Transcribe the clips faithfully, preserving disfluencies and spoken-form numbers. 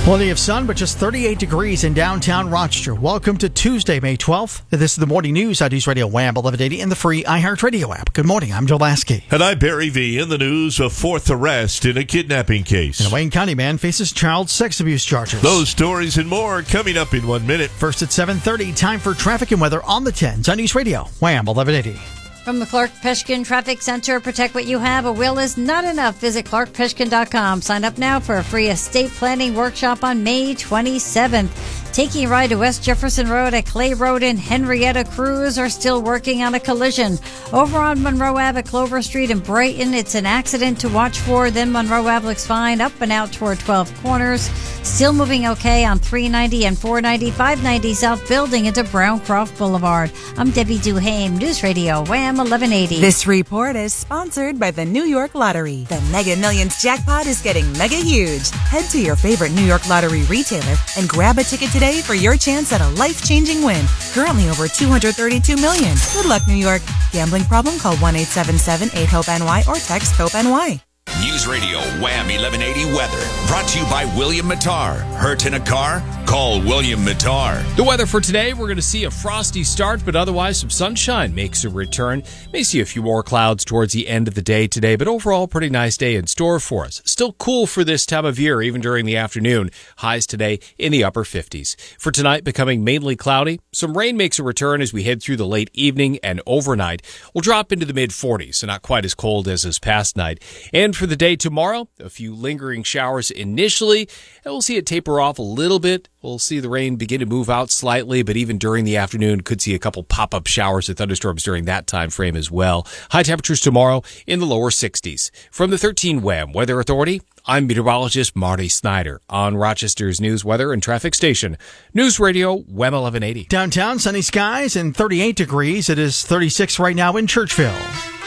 Plenty of sun, but just thirty-eight degrees in downtown Rochester. Welcome to Tuesday, May twelfth. This is the morning news on News Radio Wham eleven eighty and the free iHeartRadio app. Good morning. I'm Joe Lasky. And I'm Barry V. In the news, a fourth arrest in a kidnapping case. And a Wayne County man faces child sex abuse charges. Those stories and more coming up in one minute. First at seven thirty, time for traffic and weather on the tens on News Radio Wham eleven eighty. From the Clark Peshkin Traffic Center, protect what you have. A will is not enough. Visit clark peshkin dot com. Sign up now for a free estate planning workshop on May twenty-seventh. Taking a ride to West Jefferson Road at Clay Road and Henrietta Cruz are still working on a collision. Over on Monroe Ave at Clover Street in Brighton, it's an accident to watch for. Then Monroe Ave looks fine. Up and out toward twelve Corners. Still moving okay on three ninety and four ninety, five ninety South building into Browncroft Boulevard. I'm Debbie Duhame, News Radio Wham eleven eighty. This report is sponsored by the New York Lottery. The Mega Millions jackpot is getting mega huge. Head to your favorite New York Lottery retailer and grab a ticket today for your chance at a life-changing win. Currently over two hundred thirty-two million. Good luck, New York. Gambling problem? Call one eight seven seven eight hope N Y or text HOPE-NY. News Radio Wham eleven eighty weather. Brought to you by William Mattar. Hurt in a car? Call William Mattar. The weather for today, we're going to see a frosty start, but otherwise some sunshine makes a return. May see a few more clouds towards the end of the day today, but overall pretty nice day in store for us. Still cool for this time of year, even during the afternoon. Highs today in the upper fifties. For tonight, becoming mainly cloudy. Some rain makes a return as we head through the late evening and overnight. We'll drop into the mid forties, so not quite as cold as this past night. And for the day tomorrow, a few lingering showers initially, and we'll see it taper off a little bit. We'll see the rain begin to move out slightly, but even during the afternoon, could see a couple pop-up showers and thunderstorms during that time frame as well. High temperatures tomorrow in the lower sixties. From the thirteen Wham Weather Authority, I'm meteorologist Marty Snyder on Rochester's news, weather, and traffic station. News Radio Wham eleven eighty. Downtown, sunny skies and thirty-eight degrees. It is thirty-six right now in Churchville.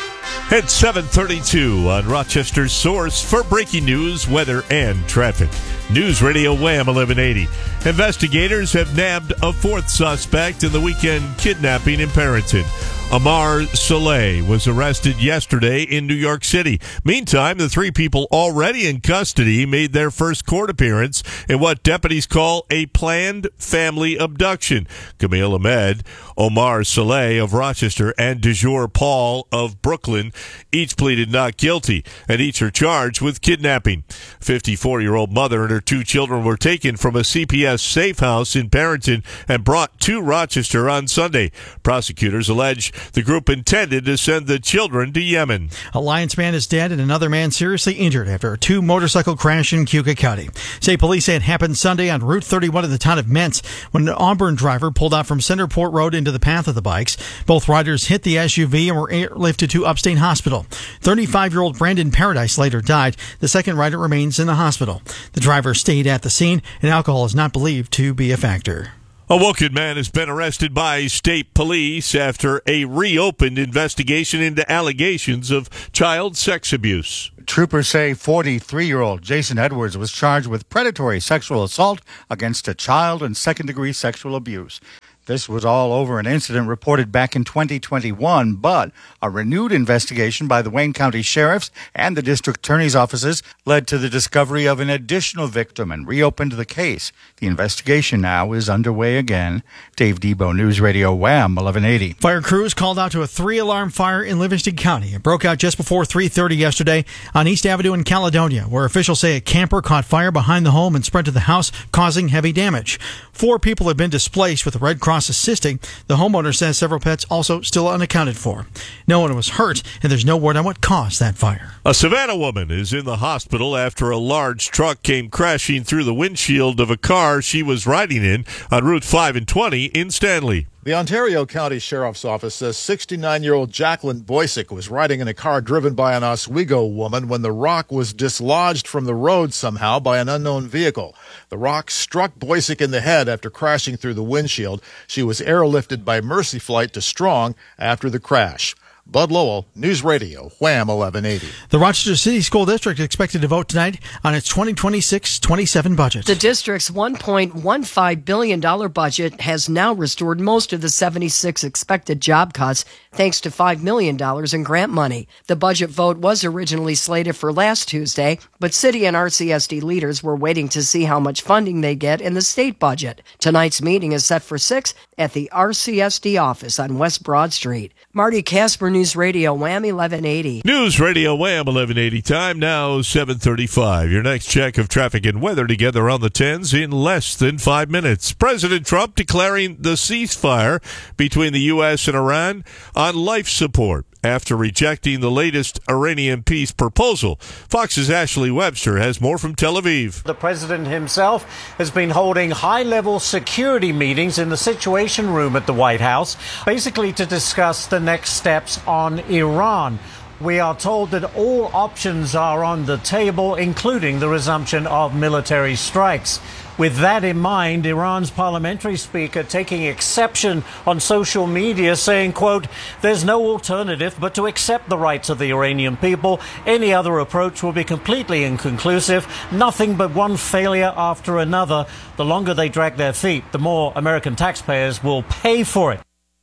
At seven thirty-two on Rochester's source for breaking news, weather, and traffic. News Radio Wham eleven eighty. Investigators have nabbed a fourth suspect in the weekend kidnapping in Perrington. Amar Saleh was arrested yesterday in New York City. Meantime, the three people already in custody made their first court appearance in what deputies call a planned family abduction. Camille Ahmed, Omar Saleh of Rochester, and DeJour Paul of Brooklyn each pleaded not guilty, and each are charged with kidnapping. fifty-four-year-old mother and her two children were taken from a C P S safe house in Perrington and brought to Rochester on Sunday. Prosecutors allege the group intended to send the children to Yemen. A Lyons man is dead and another man seriously injured after a two motorcycle crash in Keuka County. State police say it happened Sunday on Route thirty-one in the town of Mentz when an Auburn driver pulled out from Centerport Road into the path of the bikes. Both riders hit the S U V and were airlifted to Upstate Hospital. thirty-five-year-old Brandon Paradise later died. The second rider remains in the hospital. The driver stayed at the scene, and alcohol is not believed to be a factor. A Woken man has been arrested by state police after a reopened investigation into allegations of child sex abuse. Troopers say forty-three-year-old Jason Edwards was charged with predatory sexual assault against a child and second-degree sexual abuse. This was all over an incident reported back in twenty twenty-one, but a renewed investigation by the Wayne County Sheriff's and the District Attorney's offices led to the discovery of an additional victim and reopened the case. The investigation now is underway again. Dave Debo, News Radio Wham eleven eighty. Fire crews called out to a three-alarm fire in Livingston County. It broke out just before three thirty yesterday on East Avenue in Caledonia, where officials say a camper caught fire behind the home and spread to the house, causing heavy damage. Four people have been displaced, with the Red Cross assisting. The homeowner says several pets also still unaccounted for. No one was hurt, and there's no word on what caused that fire. A Savannah woman is in the hospital after a large truck came crashing through the windshield of a car she was riding in on Route five and twenty in Stanley. The Ontario County Sheriff's Office says sixty-nine-year-old Jacqueline Boysick was riding in a car driven by an Oswego woman when the rock was dislodged from the road somehow by an unknown vehicle. The rock struck Boysick in the head after crashing through the windshield. She was airlifted by Mercy Flight to Strong after the crash. Bud Lowell, News Radio, Wham eleven eighty. The Rochester City School District is expected to vote tonight on its twenty twenty-six twenty-seven budget. The district's one point one five billion dollars budget has now restored most of the seventy-six expected job cuts thanks to five million dollars in grant money. The budget vote was originally slated for last Tuesday, but city and R C S D leaders were waiting to see how much funding they get in the state budget. Tonight's meeting is set for six at the R C S D office on West Broad Street. Marty Casper, News Radio Wham eleven eighty. News Radio Wham eleven eighty. Time now seven thirty-five. Your next check of traffic and weather together on the tens in less than five minutes. President Trump declaring the ceasefire between the U S and Iran on life support after rejecting the latest Iranian peace proposal. Fox's Ashley Webster has more from Tel Aviv. The president himself has been holding high-level security meetings in the Situation Room at the White House, basically to discuss the next steps on Iran. We are told that all options are on the table, including the resumption of military strikes. With that in mind, Iran's parliamentary speaker taking exception on social media, saying, quote, "There's no alternative but to accept the rights of the Iranian people. Any other approach will be completely inconclusive. Nothing but one failure after another. The longer they drag their feet, the more American taxpayers will pay for it."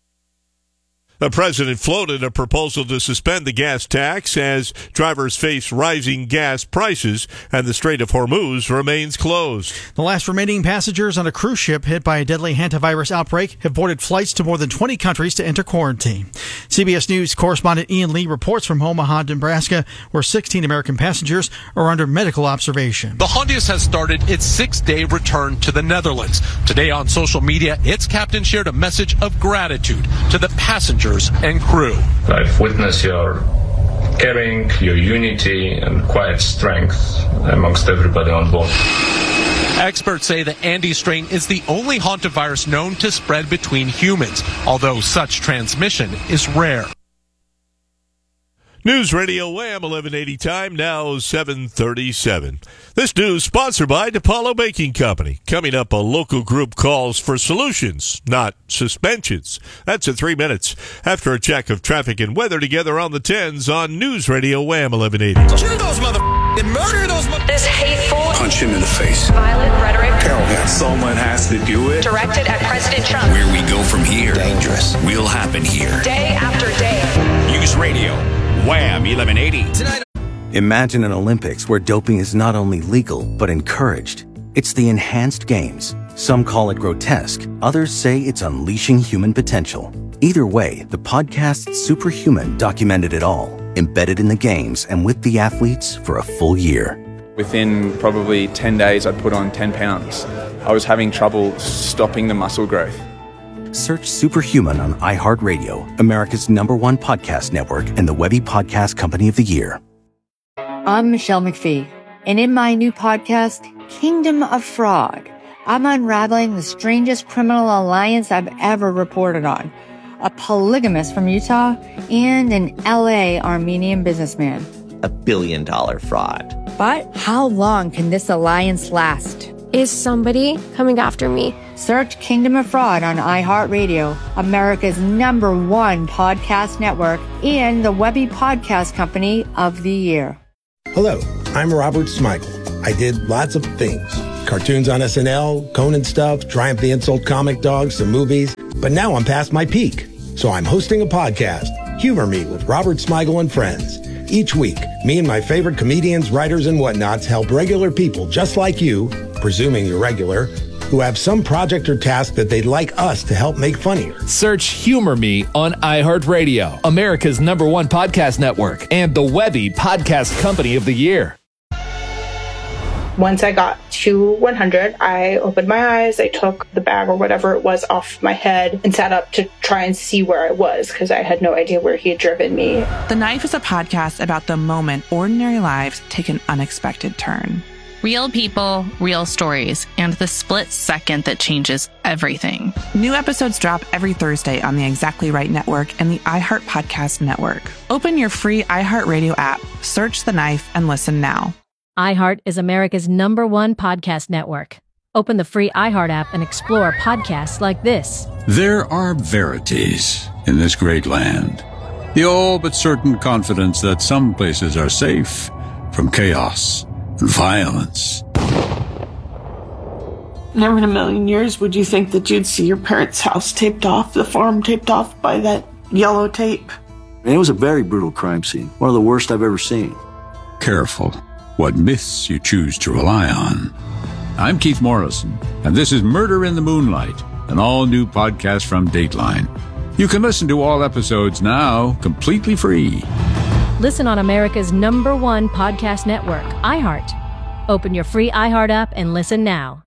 The president floated a proposal to suspend the gas tax as drivers face rising gas prices and the Strait of Hormuz remains closed. The last remaining passengers on a cruise ship hit by a deadly hantavirus outbreak have boarded flights to more than twenty countries to enter quarantine. C B S News correspondent Ian Lee reports from Omaha, Nebraska, where sixteen American passengers are under medical observation. The Hondius has started its six-day return to the Netherlands. Today on social media, its captain shared a message of gratitude to the passengers and crew. I've witnessed your caring, your unity, and quiet strength amongst everybody on board. Experts say the Andes strain is the only hantavirus known to spread between humans, although such transmission is rare. News Radio Wham eleven eighty. Time now seven thirty-seven. This news sponsored by DePaulo Baking Company. Coming up, a local group calls for solutions, not suspensions. That's at three minutes after a check of traffic and weather together on the tens on News Radio Wham eleven eighty. Shoot those motherfuckers and murder those mother- This hateful, punch him in the face, violent rhetoric. Carol, someone has to do it. Directed at President Trump. Where we go from here, Dangerous. will happen here. Day after day. News Radio Wham eleven eighty. Tonight. Imagine an Olympics where doping is not only legal, but encouraged. It's the Enhanced Games. Some call it grotesque. Others say it's unleashing human potential. Either way, the podcast Superhuman documented it all, embedded in the games and with the athletes for a full year. Within probably ten days, I'd put on ten pounds. I was having trouble stopping the muscle growth. Search Superhuman on iHeartRadio, America's number one podcast network and the Webby Podcast Company of the Year. I'm Michelle McPhee, and in my new podcast, Kingdom of Fraud, I'm unraveling the strangest criminal alliance I've ever reported on. A polygamist from Utah and an L A Armenian businessman. A billion dollar fraud. But how long can this alliance last? Is somebody coming after me? Search Kingdom of Fraud on iHeartRadio, America's number one podcast network, and the Webby Podcast Company of the Year. Hello, I'm Robert Smigel. I did lots of things. Cartoons on S N L, Conan stuff, Triumph the Insult comic dogs, some movies. But now I'm past my peak. So I'm hosting a podcast, Humor Me with Robert Smigel and Friends. Each week, me and my favorite comedians, writers, and whatnots help regular people just like you, presuming you're regular, who have some project or task that they'd like us to help make funnier. Search Humor Me on iHeartRadio, America's number one podcast network, and the Webby Podcast Company of the Year. Once I got to one hundred, I opened my eyes, I took the bag or whatever it was off my head and sat up to try and see where I was because I had no idea where he had driven me. The Knife is a podcast about the moment ordinary lives take an unexpected turn. Real people, real stories, and the split second that changes everything. New episodes drop every Thursday on the Exactly Right Network and the iHeart Podcast Network. Open your free iHeartRadio app, search The Knife, and listen now. iHeart is America's number one podcast network. Open the free iHeart app and explore podcasts like this. There are verities in this great land. The all but certain confidence that some places are safe from chaos and violence. Never in a million years would you think that you'd see your parents' house taped off, the farm taped off by that yellow tape. And it was a very brutal crime scene, one of the worst I've ever seen. Careful what myths you choose to rely on. I'm Keith Morrison, and this is Murder in the Moonlight, an all-new podcast from Dateline. You can listen to all episodes now completely free. Listen on America's number one podcast network, iHeart. Open your free iHeart app and listen now.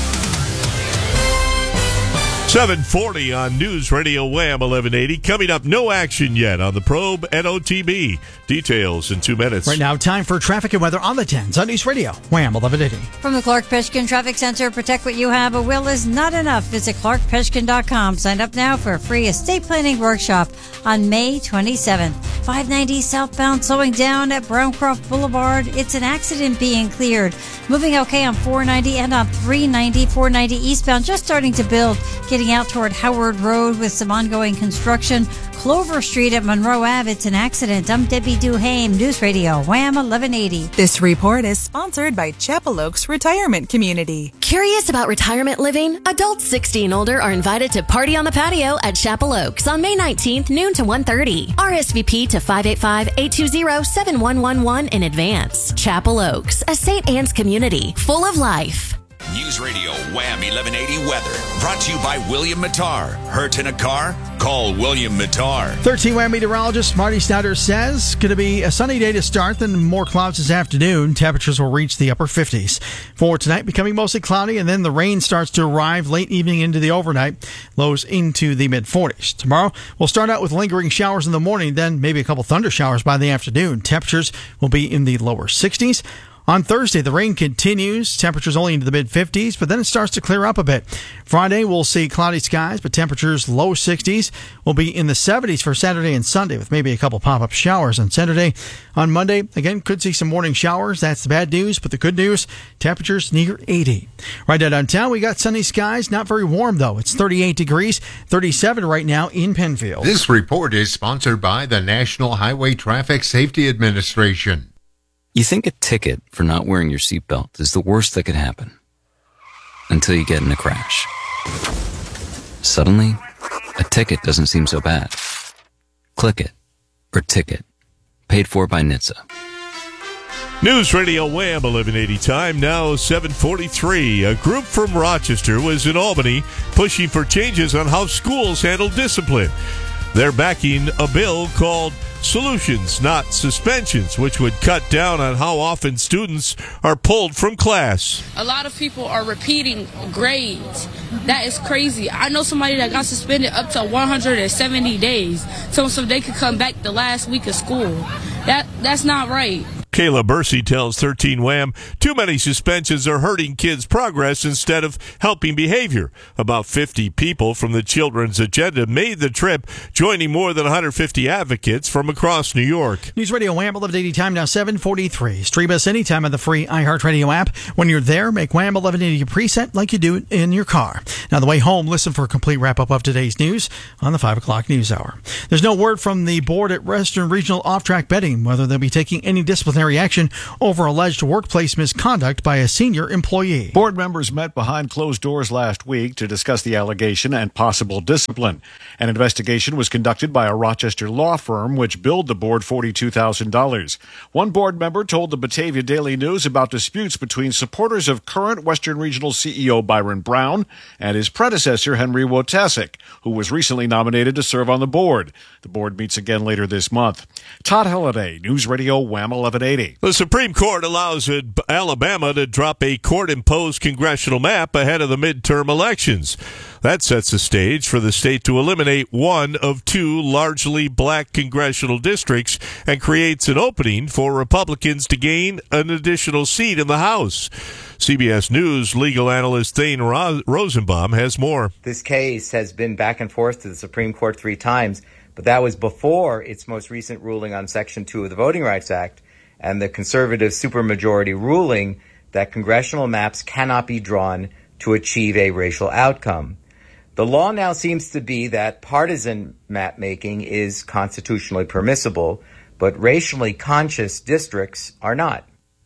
seven forty on News Radio Wham eleven eighty. Coming up, no action yet on the probe at O T B. Details in two minutes. Right now, time for traffic and weather on the tens on News Radio Wham eleven eighty. From the Clark Peshkin Traffic Center, protect what you have. A will is not enough. Visit clark peshkin dot com. Sign up now for a free estate planning workshop on May twenty-seventh. five ninety southbound slowing down at Browncroft Boulevard. It's an accident being cleared. Moving okay on four ninety and on three ninety. four ninety eastbound just starting to build. Getting out toward Howard Road with some ongoing construction. Clover Street at Monroe Ave. It's an accident. I'm Debbie Duhame, News Radio Wham eleven eighty. This report is sponsored by Chapel Oaks Retirement Community. Curious about retirement living? Adults sixty and older are invited to Party on the Patio at Chapel Oaks on May nineteenth, noon to one thirty. R S V P to five eight five, eight two zero, seven one one one in advance. Chapel Oaks, a Saint Anne's community full of life. News Radio Wham eleven eighty weather. Brought to you by William Mattar. Hurt in a car? Call William Mattar. thirteen Wham meteorologist Marty Snyder says going to be a sunny day to start, then more clouds this afternoon. Temperatures will reach the upper fifties. For tonight, becoming mostly cloudy, and then the rain starts to arrive late evening into the overnight. Lows into the mid forties. Tomorrow, we'll start out with lingering showers in the morning, then maybe a couple thunder showers by the afternoon. Temperatures will be in the lower sixties. On Thursday, the rain continues. Temperatures only into the mid-fifties, but then it starts to clear up a bit. Friday, we'll see cloudy skies, but temperatures low sixties. Will be in the seventies for Saturday and Sunday, with maybe a couple pop-up showers on Saturday. On Monday, again, could see some morning showers. That's the bad news, but the good news, temperatures near eighty. Right now downtown, we got sunny skies. Not very warm, though. It's thirty-eight degrees, thirty-seven right now in Penfield. This report is sponsored by the National Highway Traffic Safety Administration. You think a ticket for not wearing your seatbelt is the worst that could happen. Until you get in a crash. Suddenly, a ticket doesn't seem so bad. Click it. Or ticket. Paid for by N H T S A. News Radio Wham eleven eighty time, now seven forty-three. A group from Rochester was in Albany pushing for changes on how schools handle discipline. They're backing a bill called Solutions, Not Suspensions, which would cut down on how often students are pulled from class. A lot of people are repeating grades. That is crazy. I know somebody that got suspended up to one hundred seventy days so, so they could come back the last week of school. That That's not right. Kayla Bursey tells thirteen Wham too many suspensions are hurting kids' progress instead of helping behavior. About fifty people from the Children's Agenda made the trip, joining more than one hundred fifty advocates from across New York. News Radio Wham eleven eighty time, now seven forty-three. Stream us anytime on the free iHeartRadio app. When you're there, make Wham eleven eighty a preset like you do in your car. Now, on the way home, listen for a complete wrap-up of today's news on the five o'clock news hour. There's no word from the board at Western Regional Off-Track Betting whether they'll be taking any disciplinary action over alleged workplace misconduct by a senior employee. Board members met behind closed doors last week to discuss the allegation and possible discipline. An investigation was conducted by a Rochester law firm which billed the board forty-two thousand dollars. One board member told the Batavia Daily News about disputes between supporters of current Western Regional C E O Byron Brown and his predecessor Henry Wojtasek, who was recently nominated to serve on the board. The board meets again later this month. Todd Halliday, News Radio Wham eleven eighty. The Supreme Court allows Alabama to drop a court-imposed congressional map ahead of the midterm elections. That sets the stage for the state to eliminate one of two largely black congressional districts and creates an opening for Republicans to gain an additional seat in the House. C B S News legal analyst Thane Rosenbaum has more. This case has been back and forth to the Supreme Court three times, but that was before its most recent ruling on Section two of the Voting Rights Act and the conservative supermajority ruling that congressional maps cannot be drawn to achieve a racial outcome. The law now seems to be that partisan map making is constitutionally permissible, but racially conscious districts are not.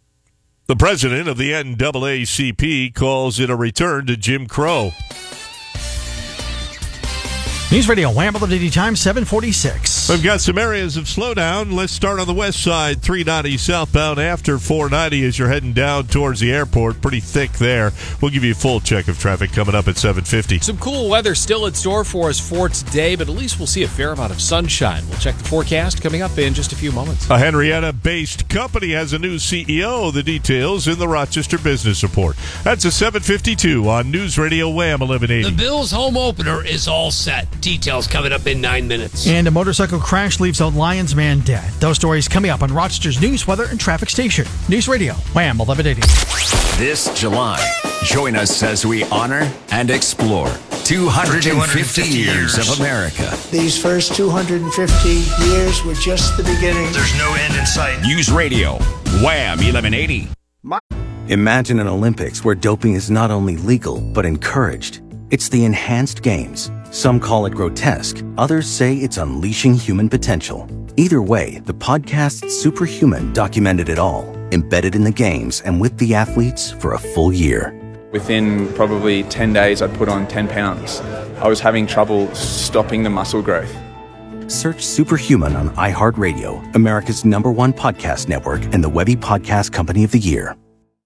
The president of the N double A C P calls it a return to Jim Crow. News Radio Wham eleven eighty time seven forty-six. We've got some areas of slowdown. Let's start on the west side, three ninety southbound after four ninety as you're heading down towards the airport. Pretty thick there. We'll give you a full check of traffic coming up at seven fifty. Some cool weather still in store for us for today, but at least we'll see a fair amount of sunshine. We'll check the forecast coming up in just a few moments. A Henrietta-based company has a new C E O. The details in the Rochester Business Report. That's a seven fifty-two on News Radio Wham eleven eighty. The Bills home opener is all set. Details coming up in nine minutes. And a motorcycle crash leaves a Lions man dead. Those stories coming up on Rochester's news, weather, and traffic station. News Radio Wham eleven eighty. This July, join us as we honor and explore two hundred fifty years of America. These first two hundred fifty years were just the beginning. There's no end in sight. News Radio Wham eleven eighty. Imagine an Olympics where doping is not only legal, but encouraged. It's the enhanced games. Some call it grotesque. Others say it's unleashing human potential. Either way, the podcast Superhuman documented it all, embedded in the games and with the athletes for a full year. Within probably ten days, I'd put on ten pounds. I was having trouble stopping the muscle growth. Search Superhuman on iHeartRadio, America's number one podcast network and the Webby Podcast Company of the Year.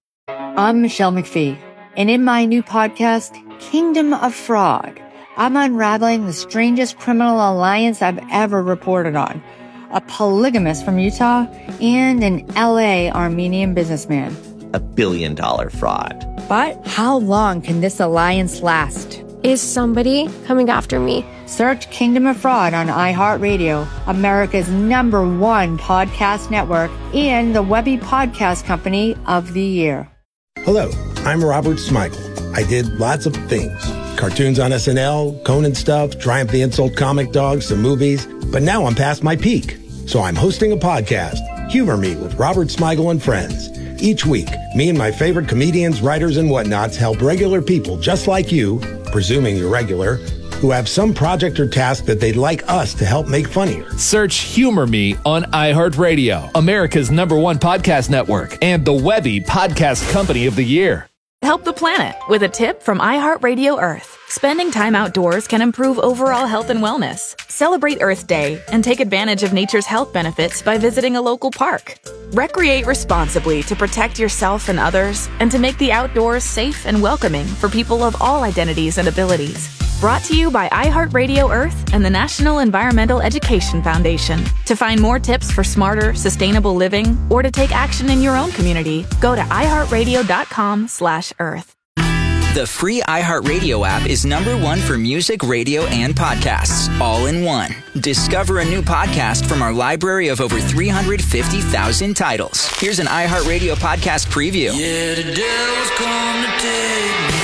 I'm Michelle McPhee, and in my new podcast, Kingdom of Frog, I'm unraveling the strangest criminal alliance I've ever reported on. A polygamist from Utah and an L A Armenian businessman. A billion dollar fraud. But how long can this alliance last? Is somebody coming after me? Search Kingdom of Fraud on iHeartRadio, America's number one podcast network, and the Webby Podcast Company of the Year. Hello, I'm Robert Smigel. I did lots of things. Cartoons on S N L, Conan stuff, Triumph the Insult Comic Dog, some movies. But now I'm past my peak. So I'm hosting a podcast, Humor Me with Robert Smigel and Friends. Each week, me and my favorite comedians, writers, and whatnots help regular people just like you, presuming you're regular, who have some project or task that they'd like us to help make funnier. Search Humor Me on iHeartRadio, America's number one podcast network, and the Webby Podcast Company of the Year. Help the planet with a tip from iHeartRadio Earth. Spending time outdoors can improve overall health and wellness. Celebrate Earth Day and take advantage of nature's health benefits by visiting a local park. Recreate responsibly to protect yourself and others and to make the outdoors safe and welcoming for people of all identities and abilities. Brought to you by iHeartRadio Earth and the National Environmental Education Foundation. To find more tips for smarter, sustainable living or to take action in your own community, go to iHeartRadio.com slash Earth. The free iHeartRadio app is number one for music, radio, and podcasts, all in one. Discover a new podcast from our library of over three hundred fifty thousand titles. Here's an iHeartRadio podcast preview. Yeah, the devil's come to take me.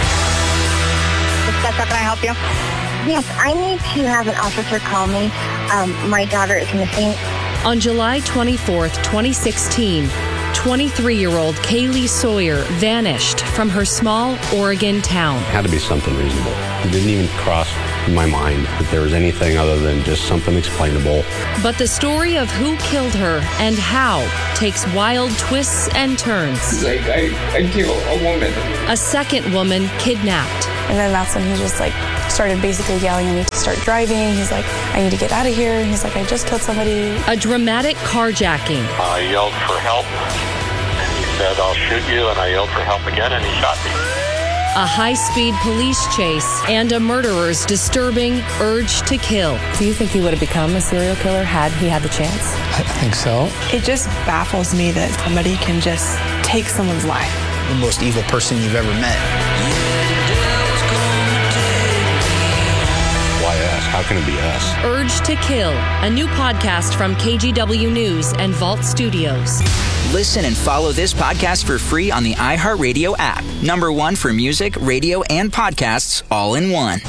How can I help you? Yes, I need to have an officer call me. Um, my daughter is missing. On July twenty-fourth, twenty sixteen, twenty-three-year-old Kaylee Sawyer vanished from her small Oregon town. It had to be something reasonable. It didn't even cross my mind that there was anything other than just something explainable. But the story of who killed her and how takes wild twists and turns. Like, I, I killed a woman. A second woman kidnapped. And then that's when he just like started basically yelling at me to start driving. He's like, I need to get out of here. He's like, I just killed somebody. A dramatic carjacking. I yelled for help, and he said, I'll shoot you, and I yelled for help again, and he shot me. A high-speed police chase and a murderer's disturbing urge to kill. Do you think he would have become a serial killer had he had the chance? I think so. It just baffles me that somebody can just take someone's life. The most evil person you've ever met. How can it be us? Urge to Kill, a new podcast from K G W News and Vault Studios. Listen and follow this podcast for free on the iHeartRadio app. Number one for music, radio, and podcasts, all in one.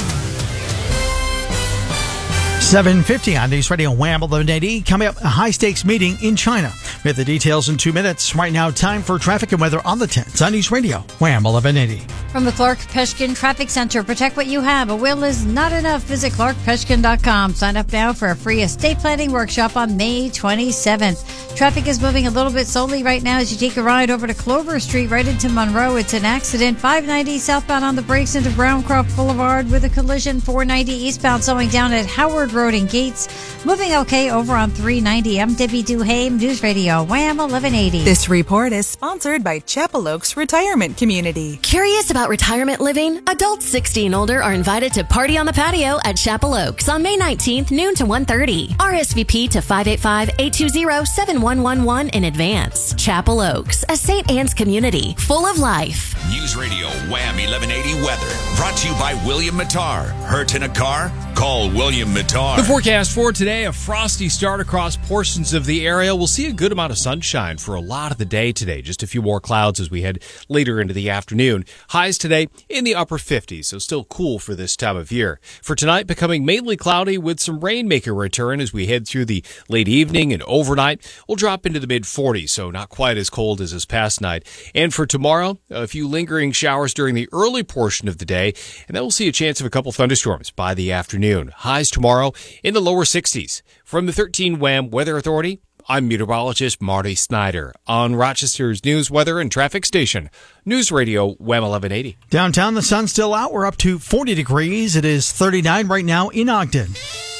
seven fifty on News Radio Wham eleven eighty. Coming up, a high-stakes meeting in China. We have the details in two minutes. Right now, time for traffic and weather on the tens on News Radio Wham eleven eighty. From the Clark Peshkin Traffic Center, protect what you have. A will is not enough. Visit clark peshkin dot com. Sign up now for a free estate planning workshop on May twenty-seventh. Traffic is moving a little bit slowly right now as you take a ride over to Clover Street right into Monroe. It's an accident. five ninety southbound on the brakes into Browncroft Boulevard with a collision. four ninety eastbound slowing down at Howard Road and Gates. Moving okay over on three ninety. I'm Debbie Duhame, News Radio, Wham eleven eighty. This report is sponsored by Chapel Oaks Retirement Community. Curious about retirement living? Adults sixty and older are invited to party on the patio at Chapel Oaks on May nineteenth, noon to one thirty. R S V P to five eight five, eight two zero, seven one one one in advance. Chapel Oaks, a Saint Anne's community full of life. News Radio Wham eleven eighty weather brought to you by William Mattar. Hurt in a car? Call William Mattar. The forecast for today, a frosty start across portions of the area. We'll see a good amount of sunshine for a lot of the day today. Just a few more clouds as we head later into the afternoon. Highs today in the upper fifties, so still cool for this time of year. For tonight, becoming mainly cloudy with some rain making a return as we head through the late evening and overnight. We'll drop into the mid forties, so not quite as cold as this past night. And for tomorrow, a few lingering showers during the early portion of the day, and then we'll see a chance of a couple thunderstorms by the afternoon. Highs tomorrow in the lower sixties. From the thirteen Wham Weather Authority, I'm meteorologist Marty Snyder on Rochester's news, weather, and traffic station, News Radio Wham eleven eighty. Downtown, the sun's still out. We're up to forty degrees. It is thirty-nine right now in Ogden.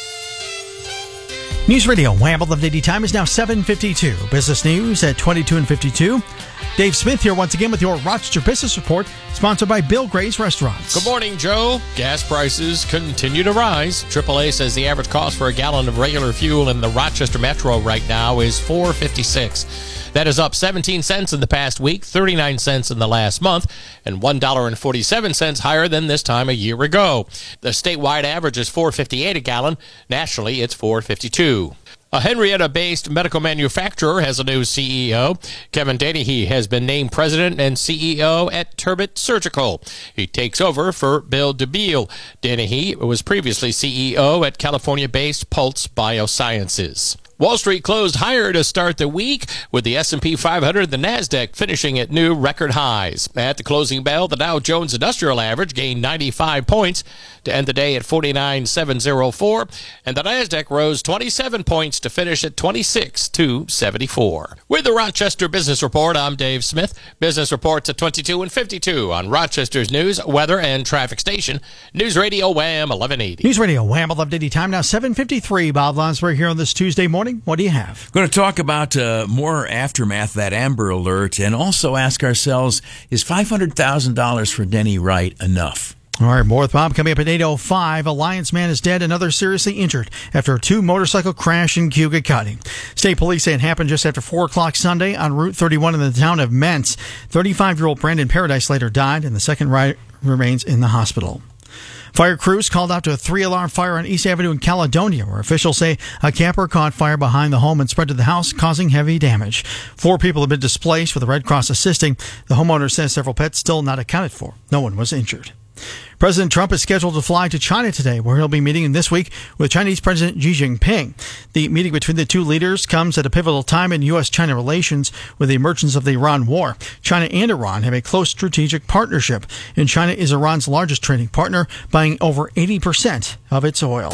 News Radio Wham eleven eighty time is now seven fifty-two. Business news at twenty-two and fifty-two. Dave Smith here once again with your Rochester Business Report, sponsored by Bill Gray's Restaurants. Good morning, Joe. Gas prices continue to rise. triple A says the average cost for a gallon of regular fuel in the Rochester Metro right now is four dollars and fifty-six cents. That is up seventeen cents in the past week, thirty-nine cents in the last month, and one dollar and forty-seven cents higher than this time a year ago. The statewide average is four dollars and fifty-eight cents a gallon. Nationally, it's four dollars and fifty-two cents. A Henrietta-based medical manufacturer has a new C E O. Kevin Dennehy has been named president and C E O at Turbot Surgical. He takes over for Bill DeBeal. Dennehy was previously C E O at California-based Pulse Biosciences. Wall Street closed higher to start the week, with the S and P five hundred and the NASDAQ finishing at new record highs. At the closing bell, the Dow Jones Industrial Average gained ninety-five points to end the day at forty-nine thousand seven hundred four, and the NASDAQ rose twenty-seven points to finish at twenty-six thousand two hundred seventy-four. With the Rochester Business Report, I'm Dave Smith. Business reports at twenty-two and fifty-two on Rochester's news, weather, and traffic station, News Radio Wham eleven eighty. News Radio Wham eleven eighty time now seven fifty-three. Bob Lonsberg here on this Tuesday morning. What do you have? We're going to talk about uh, more aftermath, that Amber Alert, and also ask ourselves, is five hundred thousand dollars for Denny Wright enough? All right, more with Bob coming up at eight oh five. A Lions man is dead, another seriously injured after a two-motorcycle crash in Cuyahoga County. State police say it happened just after four o'clock Sunday on Route thirty-one in the town of Mentz. thirty-five-year-old Brandon Paradise later died, and the second rider remains in the hospital. Fire crews called out to a three-alarm fire on East Avenue in Caledonia, where officials say a camper caught fire behind the home and spread to the house, causing heavy damage. Four people have been displaced, with the Red Cross assisting. The homeowner says several pets still not accounted for. No one was injured. President Trump is scheduled to fly to China today, where he'll be meeting this week with Chinese President Xi Jinping. The meeting between the two leaders comes at a pivotal time in U S China relations with the emergence of the Iran war. China and Iran have a close strategic partnership, and China is Iran's largest trading partner, buying over eighty percent of its oil.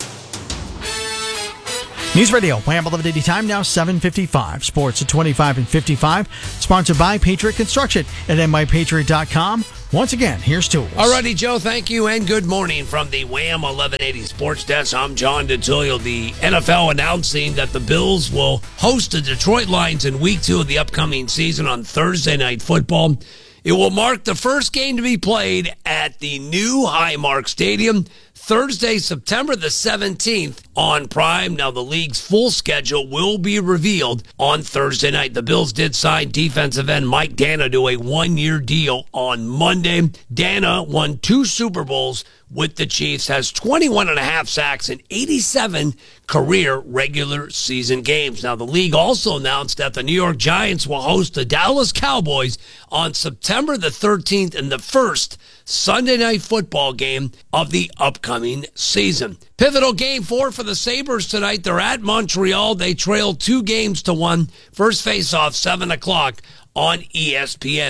News Radio, Wham eleven eighty time, now seven fifty-five. Sports at twenty-five and fifty-five. Sponsored by Patriot Construction at M I Patriot dot com. Once again, here's Tools. Alrighty, Joe, thank you, and good morning from the Wham eleven eighty Sports Desk. I'm John DeTullio. The N F L announcing that the Bills will host the Detroit Lions in week two of the upcoming season on Thursday Night Football. It will mark the first game to be played at the new Highmark Stadium Thursday, September the seventeenth on Prime. Now, the league's full schedule will be revealed on Thursday night. The Bills did sign defensive end Mike Dana to a one-year deal on Monday. Dana won two Super Bowls with the Chiefs, has twenty-one and a half sacks in eighty-seven career regular season games. Now, the league also announced that the New York Giants will host the Dallas Cowboys on September the thirteenth in the first Sunday night football game of the upcoming season. Pivotal game four for the Sabres tonight. They're at Montreal. They trail two games to one. First face-off, seven o'clock on E S P N.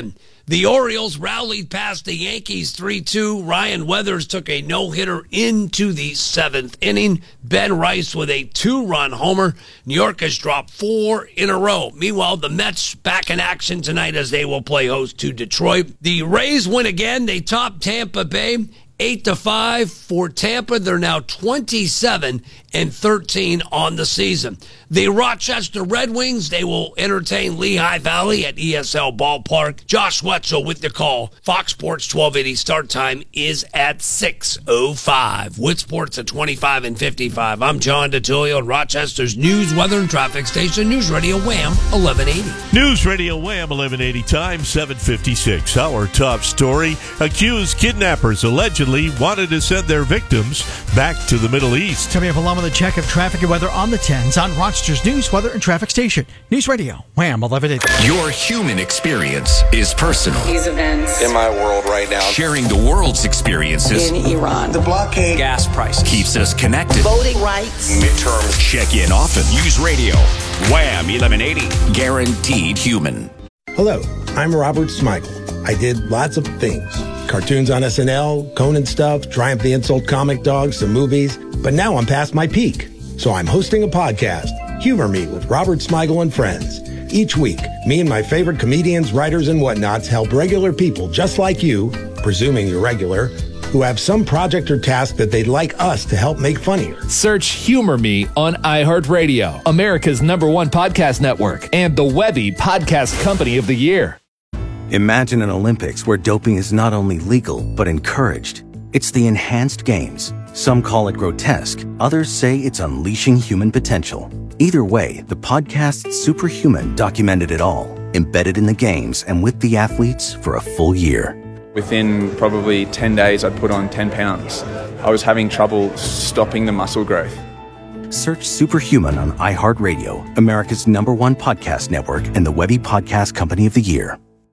The Orioles rallied past the Yankees three two. Ryan Weathers took a no-hitter into the seventh inning. Ben Rice with a two-run homer. New York has dropped four in a row. Meanwhile, the Mets back in action tonight as they will play host to Detroit. The Rays win again. They top Tampa Bay eight to five for Tampa. They're now twenty-seven and thirteen on the season. The Rochester Red Wings, they will entertain Lehigh Valley at E S L Ballpark. Josh Wetzel with the call. Fox Sports twelve eighty start time is at six oh five. Wood Sports at twenty-five and fifty-five. I'm John DeTullio, Rochester's news, weather, and traffic station. News Radio Wham eleven eighty. News Radio Wham eleven eighty, time seven fifty-six. Our top story: accused kidnappers allegedly wanted to send their victims back to the Middle East. Coming up along with a check of traffic and weather on the tens on Rochester's news, weather, and traffic station. News Radio Wham eleven eighty. Your human experience is personal. These events in my world right now. Sharing the world's experiences in Iran, the blockade, gas prices, keeps us connected. voting rights, Midterms. Check in often. News Radio Wham eleven eighty. Guaranteed human. Hello, I'm Robert Smigel. I did lots of things. Cartoons on S N L, Conan stuff, Triumph the Insult comic dogs, some movies. But now I'm past my peak. So I'm hosting a podcast, Humor Me with Robert Smigel and Friends. Each week, me and my favorite comedians, writers, and whatnots help regular people just like you, presuming you're regular, who have some project or task that they'd like us to help make funnier. Search Humor Me on iHeartRadio, America's number one podcast network, and the Webby Podcast Company of the Year. Imagine an Olympics where doping is not only legal, but encouraged. It's the enhanced games. Some call it grotesque. Others say it's unleashing human potential. Either way, the podcast Superhuman documented it all, embedded in the games and with the athletes for a full year. Within probably ten days, I'd put on ten pounds. I was having trouble stopping the muscle growth. Search Superhuman on iHeartRadio, America's number one podcast network, and the Webby Podcast Company of the Year.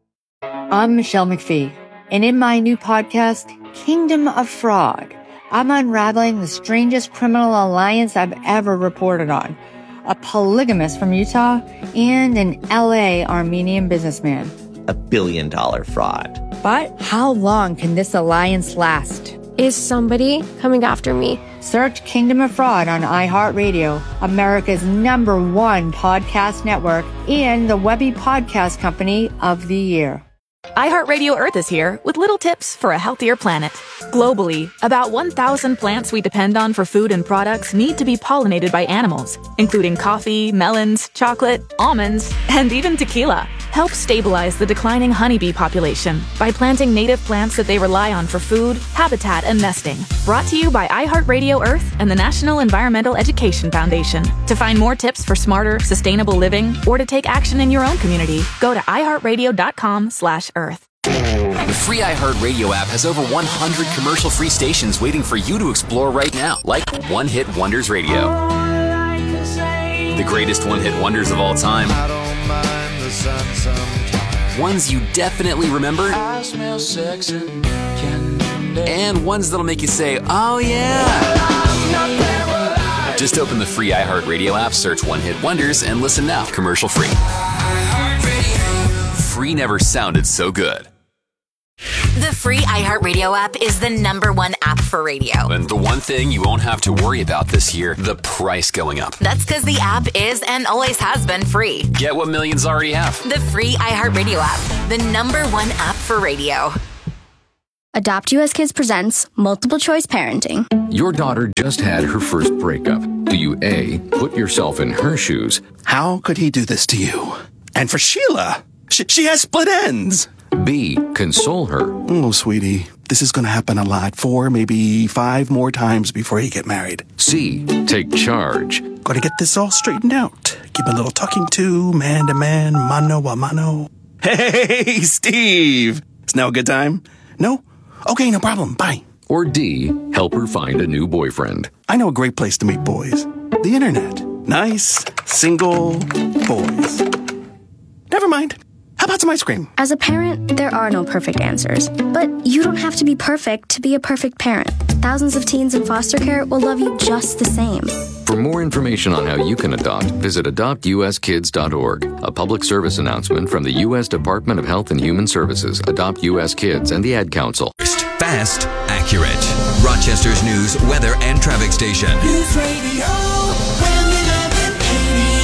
I'm Michelle McPhee, and in my new podcast, Kingdom of Fraud, I'm unraveling the strangest criminal alliance I've ever reported on. A polygamist from Utah and an L A Armenian businessman. A billion dollar fraud. But how long can this alliance last? Is somebody coming after me? Search Kingdom of Fraud on iHeartRadio, America's number one podcast network, and the Webby Podcast Company of the Year. iHeartRadio Earth is here with little tips for a healthier planet. Globally, about one thousand plants we depend on for food and products need to be pollinated by animals, including coffee, melons, chocolate, almonds, and even tequila. Help stabilize the declining honeybee population by planting native plants that they rely on for food, habitat, and nesting. Brought to you by iHeartRadio Earth and the National Environmental Education Foundation. To find more tips for smarter, sustainable living, or to take action in your own community, go to iHeartRadio.com slash Earth. The free iHeartRadio app has over one hundred commercial-free stations waiting for you to explore right now, like One Hit Wonders Radio. The greatest one-hit wonders of all time. Ones you definitely remember. I smell sex and candy. And ones that'll make you say, oh yeah. Just open the free iHeartRadio app, search One Hit Wonders, and listen now, commercial-free. Free never sounded so good. The free iHeartRadio app is the number one app for radio. And the one thing you won't have to worry about this year, the price going up. That's because the app is and always has been free. Get what millions already have. The free iHeartRadio app, the number one app for radio. Adopt U S Kids presents Multiple Choice Parenting. Your daughter just had her first breakup. Do you A, put yourself in her shoes? How could he do this to you? And for Sheila, she, she has split ends. B, console her. Oh, sweetie, this is going to happen a lot. Four, maybe five more times before you get married. C, take charge. Got to get this all straightened out. Give a little talking to, man to man, mano a mano. Hey, Steve! Is now a good time? No? Okay, no problem. Bye. Or D, help her find a new boyfriend. I know a great place to meet boys. The internet. Nice, single boys. Never mind. How about some ice cream? As a parent, there are no perfect answers. But you don't have to be perfect to be a perfect parent. Thousands of teens in foster care will love you just the same. For more information on how you can adopt, visit adopt u s kids dot org. A public service announcement from the U S Department of Health and Human Services, Adopt U S Kids, and the Ad Council. Fast, accurate. Rochester's news, weather, and traffic station. News Radio Wham eleven eighty.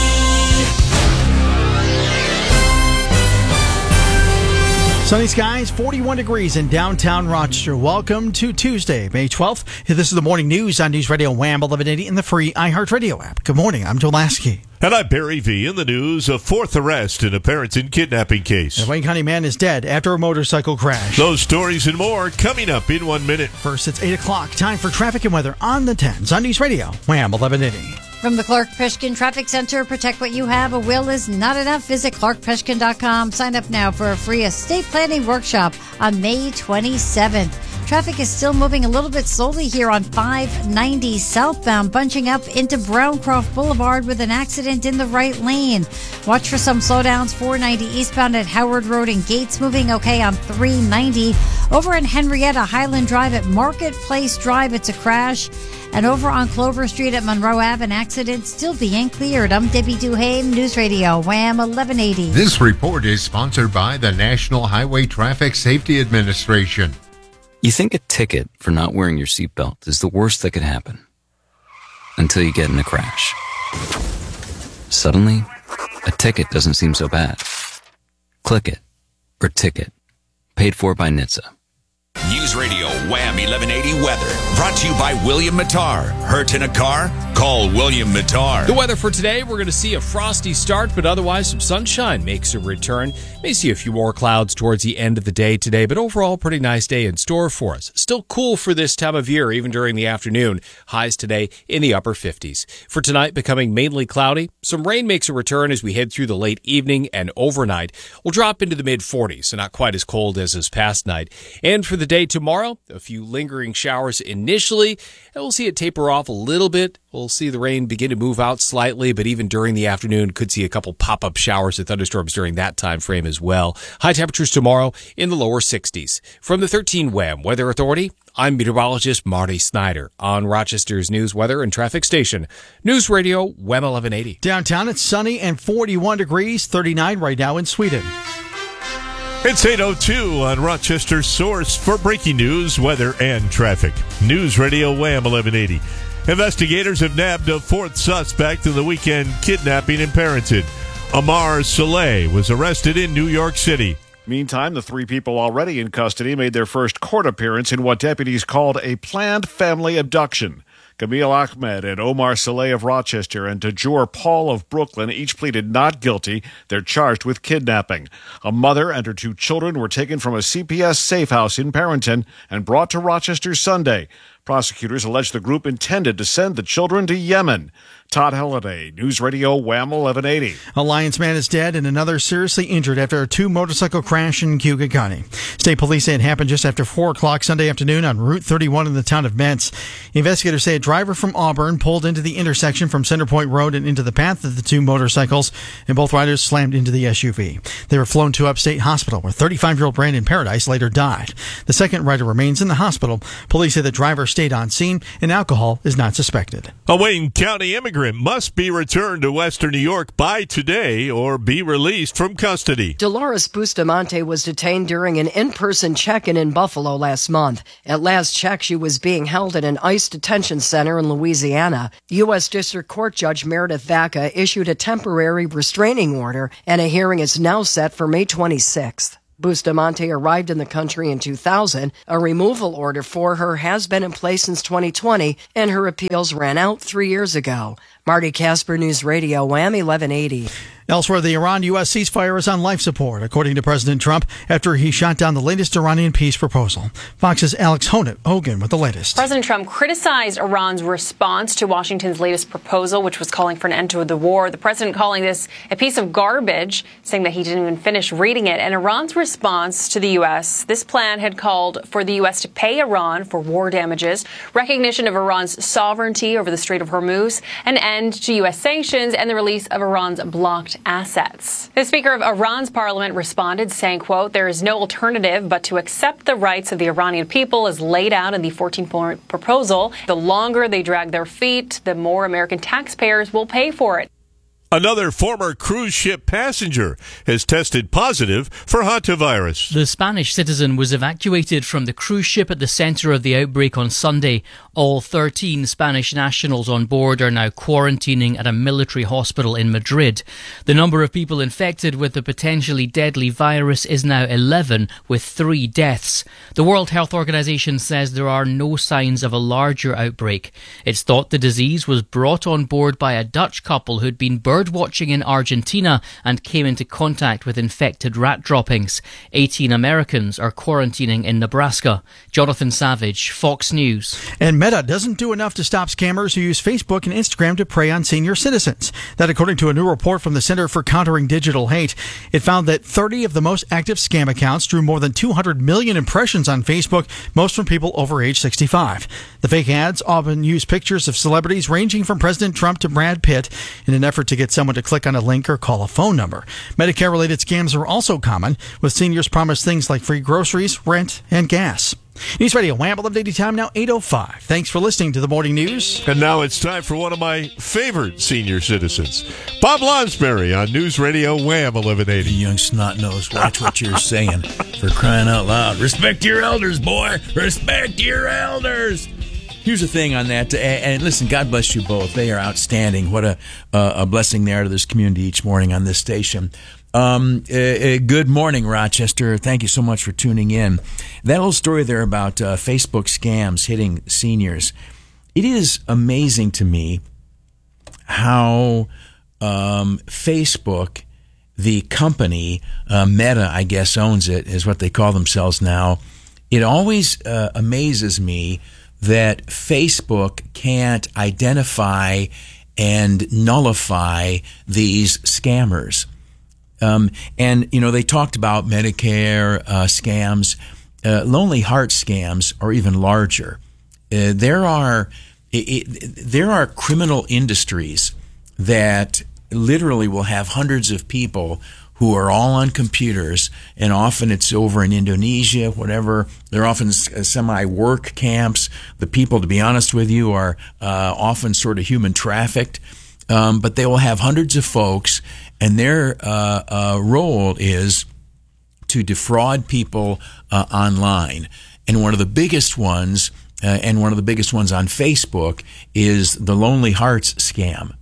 Sunny skies, forty-one degrees in downtown Rochester. Welcome to Tuesday, May twelfth. This is the morning news on News Radio Wham eleven eighty in the free iHeartRadio app. Good morning, I'm Joe Lasky. And I'm Barry V. In the news, a fourth arrest in a Parenton kidnapping case. A Wayne County man is dead after a motorcycle crash. Those stories and more coming up in one minute. First, it's eight o'clock. Time for traffic and weather on the tens on News Radio Wham eleven eighty. From the Clark Peshkin Traffic Center, protect what you have. A will is not enough. Visit clark peshkin dot com. Sign up now for a free estate planning workshop on May twenty-seventh. Traffic is still moving a little bit slowly here on five ninety southbound, bunching up into Browncroft Boulevard with an accident in the right lane. Watch for some slowdowns. four ninety eastbound at Howard Road and Gates, moving okay on three ninety. Over in Henrietta, Highland Drive at Marketplace Drive, it's a crash. And over on Clover Street at Monroe Ave, an accident still being cleared. I'm Debbie Duhame, News Radio Wham eleven eighty. This report is sponsored by the National Highway Traffic Safety Administration. You think a ticket for not wearing your seatbelt is the worst that could happen. Until you get in a crash. Suddenly, a ticket doesn't seem so bad. Click it. Or ticket. Paid for by N H T S A. News Radio Wham eleven eighty weather. Brought to you by William Mattar. Hurt in a car? Call William Mattar. The weather for today, we're going to see a frosty start, but otherwise some sunshine makes a return. May see a few more clouds towards the end of the day today, but overall pretty nice day in store for us. Still cool for this time of year, even during the afternoon. Highs today in the upper fifties. For tonight, becoming mainly cloudy. Some rain makes a return as we head through the late evening and overnight. We'll drop into the mid forties, so not quite as cold as this past night. And for the day tomorrow, a few lingering showers initially, and we'll see it taper off a little bit. We'll see the rain begin to move out slightly, but even during the afternoon, could see a couple pop-up showers and thunderstorms during that time frame as well. High temperatures tomorrow in the lower sixties. From the thirteen Wham Weather Authority, I'm meteorologist Marty Snyder on Rochester's news, weather, and traffic station. News Radio Wham eleven eighty. Downtown, it's sunny and forty-one degrees, thirty-nine right now in Sweden. It's eight oh two on Rochester's source for breaking news, weather, and traffic. News Radio Wham eleven eighty. Investigators have nabbed a fourth suspect in the weekend kidnapping in Parenton. Amar Saleh was arrested in New York City. Meantime, the three people already in custody made their first court appearance in what deputies called a planned family abduction. Camille Ahmed and Omar Saleh of Rochester and Tajur Paul of Brooklyn each pleaded not guilty. They're charged with kidnapping. A mother and her two children were taken from a C P S safe house in Parenton and brought to Rochester Sunday. Prosecutors allege the group intended to send the children to Yemen. Todd Halliday, News Radio Wham eleven eighty. A Lyons man is dead and another seriously injured after a two-motorcycle crash in Cayuga County. State police say it happened just after four o'clock Sunday afternoon on Route thirty-one in the town of Mentz. Investigators say a driver from Auburn pulled into the intersection from Center Point Road and into the path of the two motorcycles, and both riders slammed into the S U V. They were flown to Upstate Hospital, where thirty-five-year-old Brandon Paradise later died. The second rider remains in the hospital. Police say the driver stayed on scene and alcohol is not suspected. A Wayne County immigrant must be returned to Western New York by today or be released from custody. Dolores Bustamante was detained during an in-person check-in in Buffalo last month. At last check, she was being held at an ICE detention center in Louisiana. U S District Court Judge Meredith Vaca issued a temporary restraining order, and a hearing is now set for May twenty-sixth. Bustamante arrived in the country in two thousand. A removal order for her has been in place since twenty twenty, and her appeals ran out three years ago. Marty Casper, News Radio, Wham eleven eighty. Elsewhere, the Iran-U S ceasefire is on life support, according to President Trump, after he shot down the latest Iranian peace proposal. Fox's Alex Hogan with the latest. President Trump criticized Iran's response to Washington's latest proposal, which was calling for an end to the war. The president calling this a piece of garbage, saying that he didn't even finish reading it. And Iran's response to the U S, this plan had called for the U S to pay Iran for war damages, recognition of Iran's sovereignty over the Strait of Hormuz, and end to U S sanctions and the release of Iran's blocked assets. The Speaker of Iran's parliament responded, saying, quote, "There is no alternative but to accept the rights of the Iranian people as laid out in the fourteen-point proposal. The longer they drag their feet, the more American taxpayers will pay for it." Another former cruise ship passenger has tested positive for hantavirus. The Spanish citizen was evacuated from the cruise ship at the center of the outbreak on Sunday. All thirteen Spanish nationals on board are now quarantining at a military hospital in Madrid. The number of people infected with the potentially deadly virus is now eleven, with three deaths. The World Health Organization says there are no signs of a larger outbreak. It's thought the disease was brought on board by a Dutch couple who'd been bird watching in Argentina and came into contact with infected rat droppings. eighteen Americans are quarantining in Nebraska. Jonathan Savage, Fox News. And Meta doesn't do enough to stop scammers who use Facebook and Instagram to prey on senior citizens. That according to a new report from the Center for Countering Digital Hate. It found that thirty of the most active scam accounts drew more than two hundred million impressions on Facebook, most from people over age sixty-five. The fake ads often use pictures of celebrities ranging from President Trump to Brad Pitt in an effort to get someone to click on a link or call a phone number. Medicare-related scams are also common, with seniors promised things like free groceries, rent, and gas. News Radio Wham! eleven eighty time now, eight oh five. Thanks for listening to the Morning News. And now it's time for one of my favorite senior citizens, Bob Lonsberry on News Radio Wham! eleven eighty. You young snot-nose, watch what you're saying. For crying out loud. Respect your elders, boy. Respect your elders. Here's the thing on that, and listen, God bless you both. They are outstanding. What a uh, a blessing they are to this community each morning on this station. Um, uh, uh, good morning, Rochester. Thank you so much for tuning in. That little story there about uh, Facebook scams hitting seniors. It is amazing to me how um, Facebook, the company, uh, Meta, I guess, owns it, is what they call themselves now. It always uh, amazes me that Facebook can't identify and nullify these scammers. Um, and, you know, they talked about Medicare uh, scams. Uh, Lonely Heart scams are even larger. Uh, there are it, it, there are criminal industries that literally will have hundreds of people who are all on computers, and often it's over in Indonesia, whatever. They're often semi-work camps. The people, to be honest with you, are uh, often sort of human trafficked. Um, but they will have hundreds of folks, and their uh, uh, role is to defraud people uh, online. And one of the biggest ones, uh, and one of the biggest ones on Facebook, is the Lonely Hearts scam.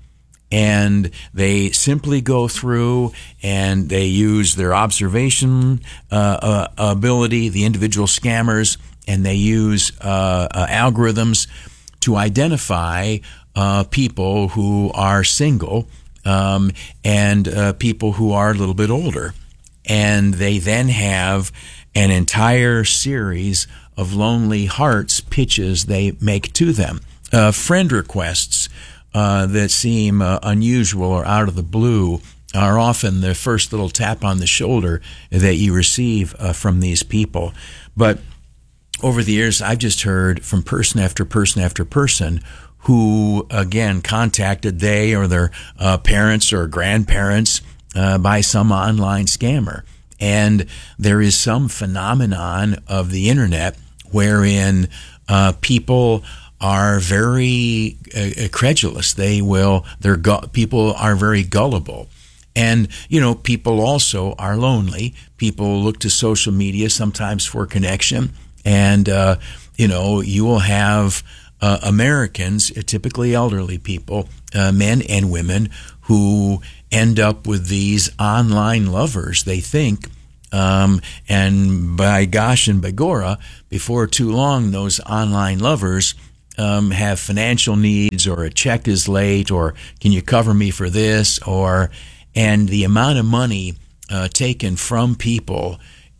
And they simply go through and they use their observation uh, uh, ability, the individual scammers, and they use uh, uh, algorithms to identify uh, people who are single um, and uh, people who are a little bit older. And they then have an entire series of Lonely Hearts pitches they make to them. Uh, friend requests Uh, that seem uh, unusual or out of the blue are often the first little tap on the shoulder that you receive uh, from these people. But over the years, I've just heard from person after person after person who, again, contacted they or their uh, parents or grandparents uh, by some online scammer. And there is some phenomenon of the internet wherein uh, people are very uh, credulous. They will, they're gu- people are very gullible. And, you know, people also are lonely. People look to social media sometimes for connection. And, uh, you know, you will have uh, Americans, typically elderly people, uh, men and women, who end up with these online lovers, they think. Um, and by gosh and by Gora, before too long, those online lovers Um, have financial needs, or a check is late, or can you cover me for this, or and the amount of money uh, taken from people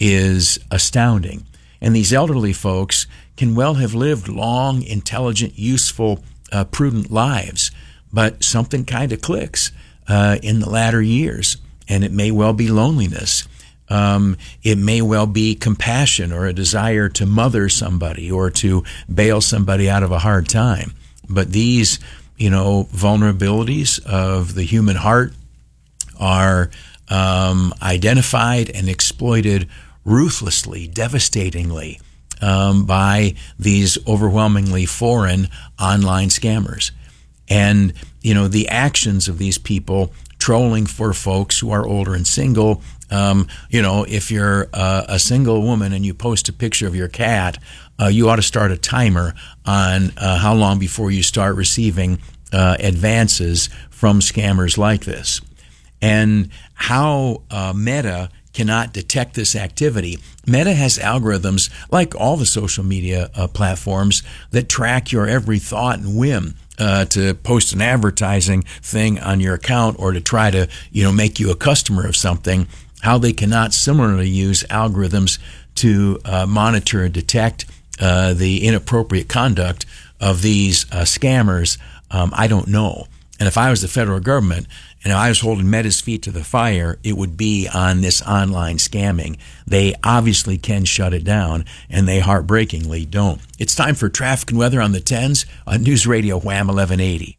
is astounding. And these elderly folks can well have lived long, intelligent, useful, uh, prudent lives, but something kind of clicks uh, in the latter years, and it may well be loneliness. Um, it may well be compassion or a desire to mother somebody or to bail somebody out of a hard time. But these, you know, vulnerabilities of the human heart are um, identified and exploited ruthlessly, devastatingly um, by these overwhelmingly foreign online scammers. And, you know, the actions of these people trolling for folks who are older and single. Um, you know, if you're uh, a single woman and you post a picture of your cat, uh, you ought to start a timer on uh, how long before you start receiving uh, advances from scammers like this. And how uh, Meta cannot detect this activity. Meta has algorithms, like all the social media uh, platforms, that track your every thought and whim. Uh, to post an advertising thing on your account or to try to, you know, make you a customer of something, how they cannot similarly use algorithms to uh, monitor and detect uh, the inappropriate conduct of these uh, scammers, um, I don't know. And if I was the federal government and I was holding Meta's feet to the fire, it would be on this online scamming. They obviously can shut it down, and they heartbreakingly don't. It's time for traffic and weather on the tens on News Radio Wham eleven eighty.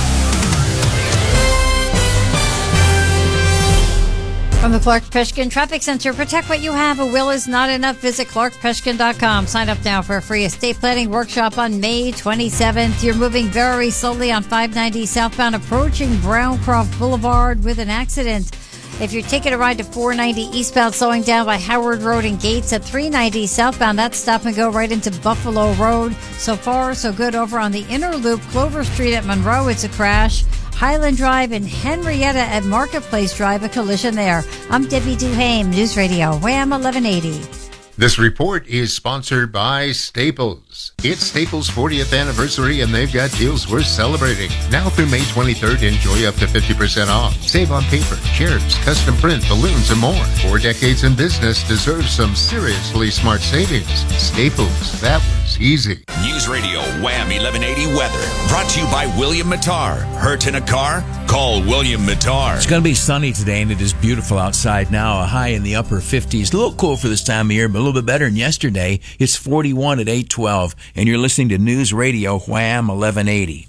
From the Clark Peshkin Traffic Center, protect what you have. A will is not enough. Visit clark peshkin dot com. Sign up now for a free estate planning workshop on May twenty-seventh. You're moving very slowly on five ninety southbound, approaching Browncroft Boulevard with an accident. If you're taking a ride to four ninety eastbound, slowing down by Howard Road and Gates at three ninety southbound, that's stop and go right into Buffalo Road. So far, so good over on the inner loop, Clover Street at Monroe. It's a crash. Highland Drive and Henrietta at Marketplace Drive, a collision there. I'm Debbie Duhame, News Radio, Wham eleven eighty. This report is sponsored by Staples. It's Staples' fortieth anniversary, and they've got deals worth celebrating. Now through May twenty-third, enjoy up to fifty percent off. Save on paper, chairs, custom print, balloons, and more. Four decades in business deserves some seriously smart savings. Staples, that was easy. News Radio Wham eleven eighty weather. Brought to you by William Mattar. Hurt in a car? Call William Mattar. It's going to be sunny today, and it is beautiful outside now. A high in the upper fifties. A little cool for this time of year, but a little bit better than yesterday. It's forty-one at eight twelve, and you're listening to News Radio Wham eleven eighty.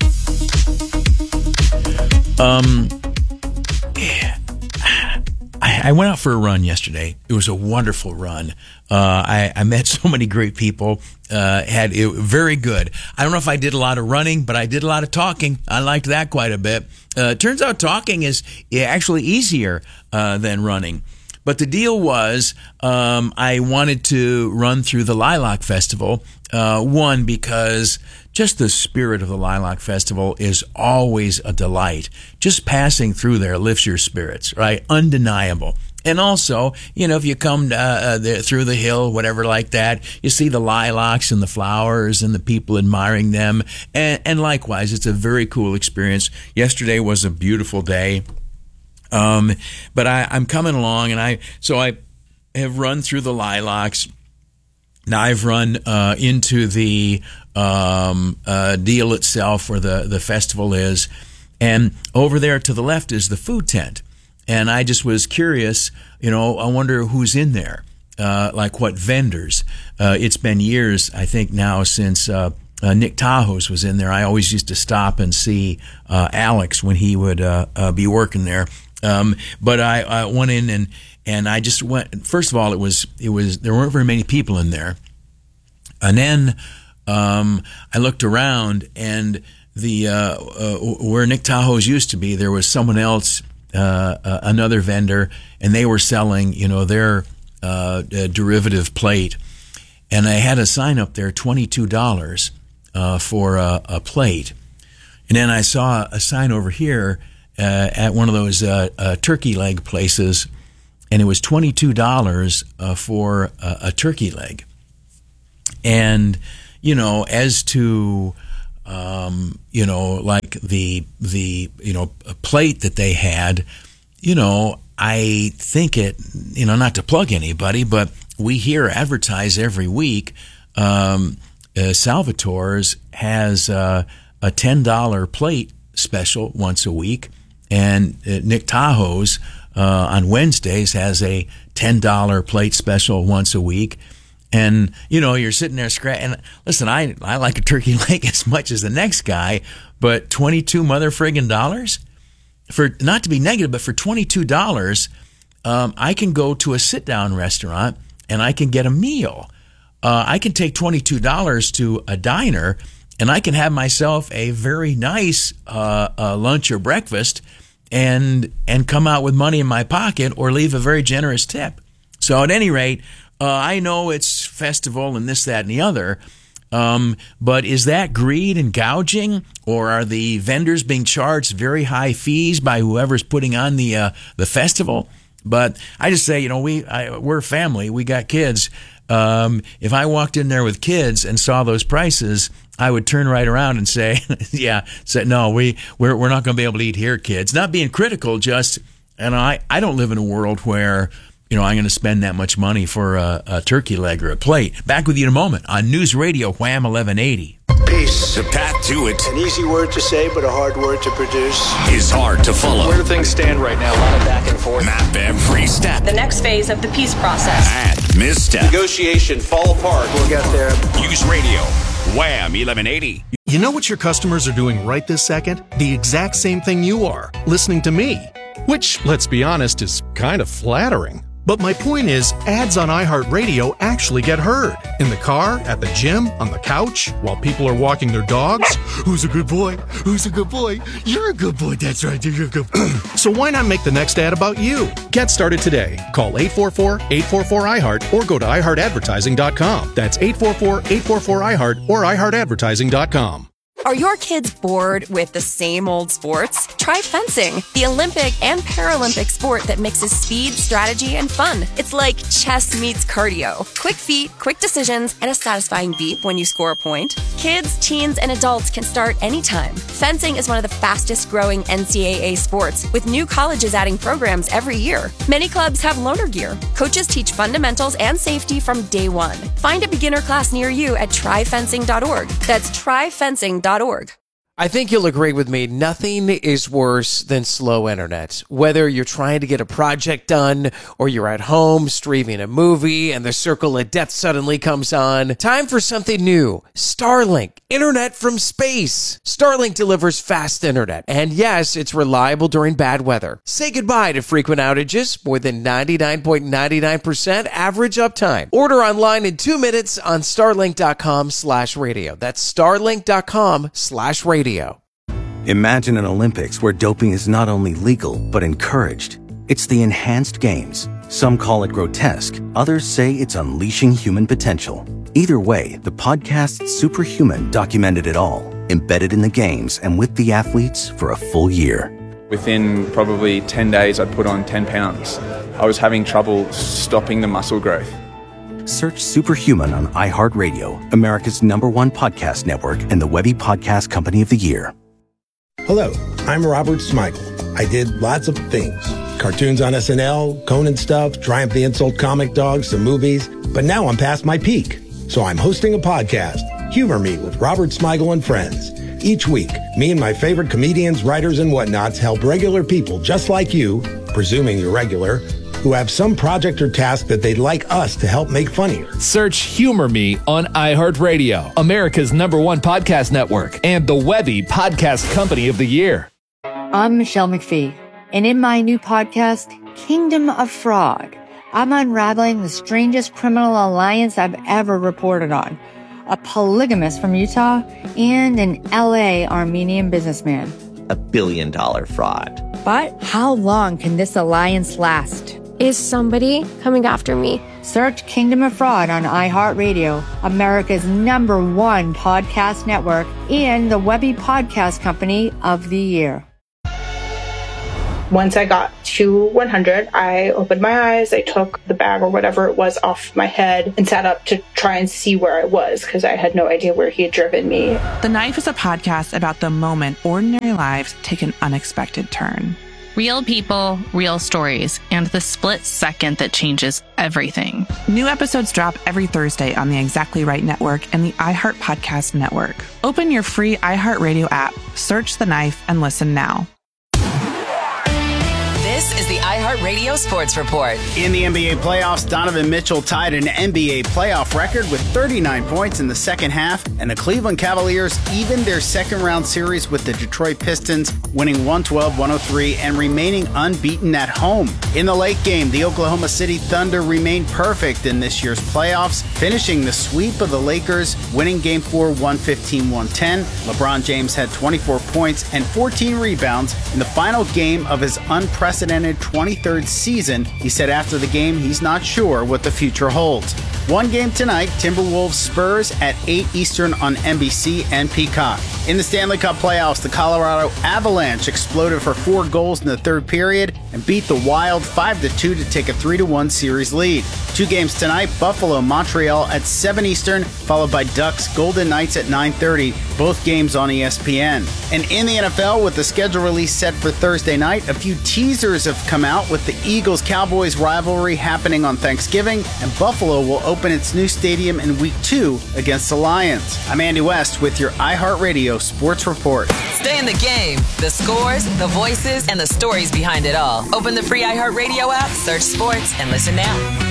Um, yeah. I, I went out for a run yesterday. It was a wonderful run. Uh, I, I met so many great people. Uh, had it very good. I don't know if I did a lot of running, but I did a lot of talking. I liked that quite a bit. Uh, turns out talking is actually easier uh, than running. But the deal was, um, I wanted to run through the Lilac Festival. Uh, one, because just the spirit of the Lilac Festival is always a delight. Just passing through there lifts your spirits, right? Undeniable. And also, you know, if you come uh, uh, the, through the hill, whatever like that, you see the lilacs and the flowers and the people admiring them. And, and likewise, it's a very cool experience. Yesterday was a beautiful day. Um, but I, I'm coming along, and I so I have run through the lilacs. Now I've run uh, into the um, uh, deal itself where the, the festival is. And over there to the left is the food tent. And I just was curious, you know, I wonder who's in there, uh, like what vendors. Uh, it's been years, I think now, since uh, uh, Nick Tajos was in there. I always used to stop and see uh, Alex when he would uh, uh, be working there. Um, but I, I went in and, and I just went, first of all, it was, it was, there weren't very many people in there. And then um, I looked around, and the uh, uh, where Nick Tajos used to be, there was someone else, uh, uh, another vendor, and they were selling, you know, their uh, uh, derivative plate. And I had a sign up there, twenty-two dollars uh, for a, a plate. And then I saw a sign over here uh, at one of those uh, uh, turkey leg places, and it was twenty-two dollars uh, for a, a turkey leg. And, you know, as to, um, you know, like the, the, you know, plate that they had, you know, I think it, you know, not to plug anybody, but we hear advertise every week, um, uh, Salvatore's has uh, a ten dollar plate special once a week, and uh, Nick Tajos uh, on Wednesdays has a ten dollar plate special once a week. And, you know, you're sitting there scratching. And listen, I, I like a turkey leg as much as the next guy, but twenty-two mother friggin' dollars? For, not to be negative, but for twenty-two dollars, um, I can go to a sit-down restaurant and I can get a meal. Uh, I can take twenty-two dollars to a diner and I can have myself a very nice uh, uh, lunch or breakfast and and come out with money in my pocket or leave a very generous tip. So at any rate, uh, I know it's festival and this, that, and the other, um, but is that greed and gouging, or are the vendors being charged very high fees by whoever's putting on the uh, the festival? But I just say, you know, we I, we're a family, we got kids. Um, if I walked in there with kids and saw those prices, I would turn right around and say, yeah, say, no, we, we're, we're not going to be able to eat here, kids. Not being critical, just, and I, I don't live in a world where, you know, I'm going to spend that much money for a, a turkey leg or a plate. Back with you in a moment on News Radio Wham eleven eighty. Peace. The path to it An easy word to say, but a hard word to produce. is hard to follow. Where do things stand right now? A lot of back and forth. Map every step The next phase of the peace process. and misstep. Negotiation fall apart. We'll get there. News Radio Wham eleven eighty. You know what your customers are doing right this second? The exact same thing you are, listening to me. Which, let's be honest, is kind of flattering. But my point is, ads on iHeartRadio actually get heard. In the car, at the gym, on the couch, while people are walking their dogs. Who's a good boy? Who's a good boy? You're a good boy. That's right. You're a good boy. So why not make the next ad about you? Get started today. Call eight four four, eight four four, I heart or go to i heart advertising dot com. That's eight four four, eight four four, I heart or i heart advertising dot com. Are your kids bored with the same old sports? Try fencing, the Olympic and Paralympic sport that mixes speed, strategy, and fun. It's like chess meets cardio. Quick feet, quick decisions, and a satisfying beep when you score a point. Kids, teens, and adults can start anytime. Fencing is one of the fastest growing N C double A sports, with new colleges adding programs every year. Many clubs have loaner gear. Coaches teach fundamentals and safety from day one. Find a beginner class near you at try fencing dot org. That's try fencing dot org. I think you'll agree with me, nothing is worse than slow internet. Whether you're trying to get a project done or you're at home streaming a movie and the circle of death suddenly comes on, time for something new. Starlink, internet from space. Starlink delivers fast internet, and yes, it's reliable during bad weather. Say goodbye to frequent outages, more than ninety-nine point nine nine percent average uptime. Order online in two minutes on starlink dot com slash radio. That's starlink dot com slash radio. Imagine an Olympics where doping is not only legal, but encouraged. It's the enhanced games. Some call it grotesque. Others say it's unleashing human potential. Either way, the podcast Superhuman documented it all, embedded in the games and with the athletes for a full year. Within probably ten days, I'd put on ten pounds. I was having trouble stopping the muscle growth. Search Superhuman on iHeartRadio, America's number one podcast network and the Webby Podcast Company of the Year. Hello, I'm Robert Smigel. I did lots of things. Cartoons on S N L, Conan stuff, Triumph the Insult comic dogs, some movies. But now I'm past my peak. So I'm hosting a podcast, Humor Me with Robert Smigel and Friends. Each week, me and my favorite comedians, writers, and whatnots help regular people just like you, presuming you're regular, who have some project or task that they'd like us to help make funnier. Search Humor Me on iHeartRadio, America's number one podcast network, and the Webby Podcast Company of the Year. I'm Michelle McPhee, and in my new podcast, Kingdom of Frog, I'm unraveling the strangest criminal alliance I've ever reported on. A polygamist from Utah and an L A Armenian businessman. A billion dollar fraud. But how long can this alliance last? Is somebody coming after me? Search Kingdom of Fraud on iHeartRadio, America's number one podcast network, and the Webby Podcast Company of the Year. Once I got to one hundred, I opened my eyes, I took the bag or whatever it was off my head and sat up to try and see where I was because I had no idea where he had driven me. The Knife is a podcast about the moment ordinary lives take an unexpected turn. Real people, real stories, and the split second that changes everything. New episodes drop every Thursday on the Exactly Right Network and the iHeart Podcast Network. Open your free iHeartRadio app, search The Knife, and listen now. This is the iHeartRadio Sports Report. In the N B A playoffs, Donovan Mitchell tied an N B A playoff record with thirty-nine points in the second half, and the Cleveland Cavaliers evened their second-round series with the Detroit Pistons, winning one twelve to one oh three and remaining unbeaten at home. In the late game, the Oklahoma City Thunder remained perfect in this year's playoffs, finishing the sweep of the Lakers, winning Game four one fifteen to one ten. LeBron James had twenty-four points and fourteen rebounds in the final game of his unprecedented twenty-third season. He said after the game he's not sure what the future holds. One game tonight, Timberwolves Spurs at eight Eastern on N B C and Peacock. In the Stanley Cup playoffs, the Colorado Avalanche exploded for four goals in the third period and beat the Wild five to two to take a three to one series lead. Two games tonight, Buffalo Montreal at seven Eastern, followed by Ducks Golden Knights at nine thirty, both games on E S P N. And in the N F L, with the schedule release set for Thursday night, a few teasers have come out with the Eagles-Cowboys rivalry happening on Thanksgiving, and Buffalo will open its new stadium in week two against the Lions. I'm Andy West with your iHeartRadio Sports Report. Stay in the game. The scores, the voices, and the stories behind it all. Open the free iHeartRadio app, search sports, and listen now.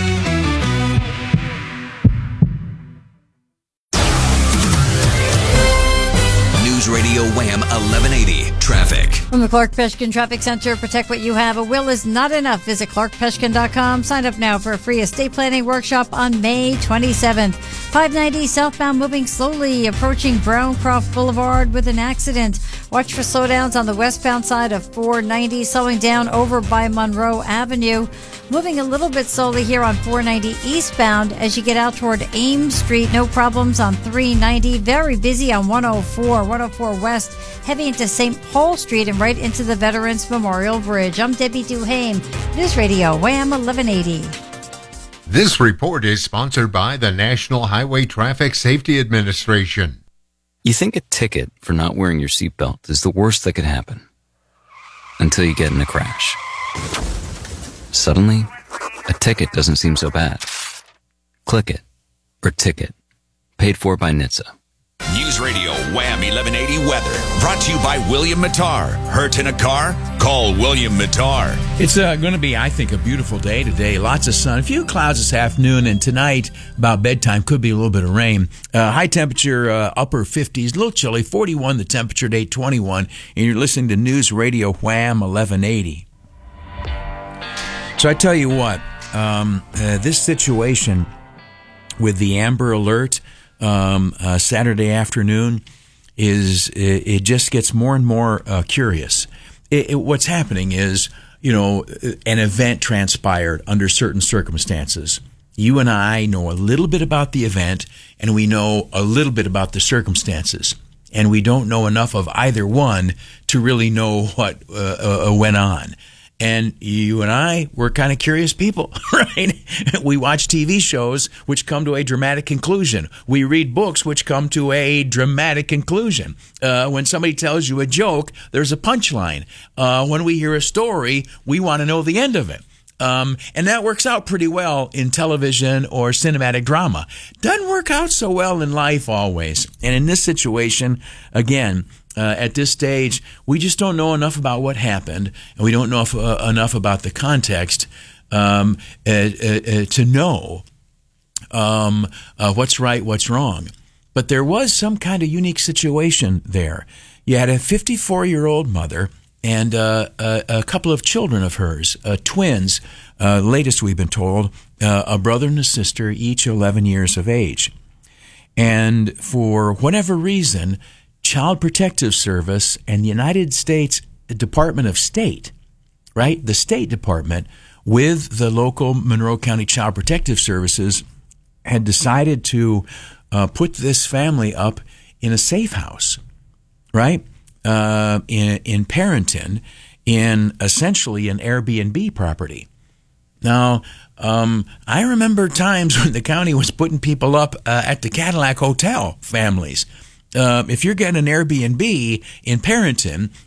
News Radio Wham eleven eighty Traffic. From the Clark Peshkin Traffic Center, protect what you have. A will is not enough. Visit clark peshkin dot com. Sign up now for a free estate planning workshop on May twenty-seventh. five ninety southbound moving slowly, approaching Browncroft Boulevard with an accident. Watch for slowdowns on the westbound side of four ninety, slowing down over by Monroe Avenue. Moving a little bit slowly here on four ninety eastbound as you get out toward Ames Street. No problems on three ninety. Very busy on one oh four, one oh four West, heavy into Saint Paul Street and right into the Veterans Memorial Bridge. I'm Debbie Duhame, News Radio Wham eleven eighty. This report is sponsored by the National Highway Traffic Safety Administration. You think a ticket for not wearing your seatbelt is the worst that could happen until you get in a crash. Suddenly, a ticket doesn't seem so bad. Click it, or ticket. Paid for by N H T S A. News Radio Wham eleven eighty Weather. Brought to you by William Mattar. Hurt in a car? Call William Mattar. It's uh, going to be, I think, a beautiful day today. Lots of sun. A few clouds this afternoon, and tonight, about bedtime, could be a little bit of rain. Uh, high temperature, uh, upper fifties, a little chilly. forty-one the temperature today, twenty-one. And you're listening to News Radio Wham eleven eighty. So I tell you what, um, uh, this situation with the Amber Alert um, uh, Saturday afternoon is it, it just gets more and more uh, curious. It, it, what's happening is, you know, an event transpired under certain circumstances. You and I know a little bit about the event, and we know a little bit about the circumstances. And we don't know enough of either one to really know what uh, uh, went on. And you and I, we're kind of curious people, right? We watch T V shows which come to a dramatic conclusion. We read books which come to a dramatic conclusion. Uh, when somebody tells you a joke, there's a punchline. Uh, when we hear a story, we want to know the end of it. Um, and that works out pretty well in television or cinematic drama. Doesn't work out so well in life always. And in this situation, again, Uh, at this stage, we just don't know enough about what happened, and we don't know if, uh, enough about the context um, uh, uh, uh, to know um, uh, what's right, what's wrong. But there was some kind of unique situation there. You had a fifty-four-year-old mother and uh, a, a couple of children of hers, uh, twins, uh, latest we've been told, uh, a brother and a sister, each eleven years of age. And for whatever reason, Child Protective Service and the United States Department of State, right? The State Department with the local Monroe County Child Protective Services had decided to uh, put this family up in a safe house, right? Uh, in, in Parenton, in essentially an Airbnb property. Now, um, I remember times when the county was putting people up uh, at the Cadillac Hotel, families. Uh, if you're getting an Airbnb in Parenton